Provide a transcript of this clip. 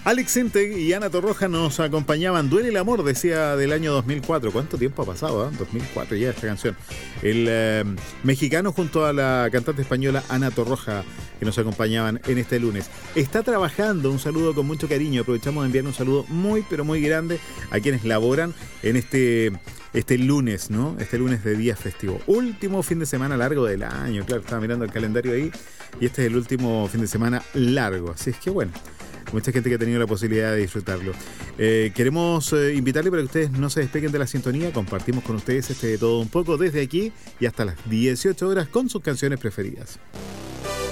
Alex Sintek y Ana Torroja nos acompañaban. Duele el amor, decía, del año 2004. ¿Cuánto tiempo ha pasado? 2004 ya esta canción. El mexicano junto a la cantante española Ana Torroja, que nos acompañaban en este lunes. Está trabajando, un saludo con mucho cariño. Aprovechamos de enviar un saludo muy, pero muy grande a quienes laboran en este lunes, ¿no? Este lunes de día festivo. Último fin de semana largo del año. Claro, estaba mirando el calendario ahí y este es el último fin de semana largo. Así es que bueno, mucha gente que ha tenido la posibilidad de disfrutarlo. Queremos invitarle para que ustedes no se despeguen de la sintonía. Compartimos con ustedes de todo un poco desde aquí y hasta las 18 horas con sus canciones preferidas.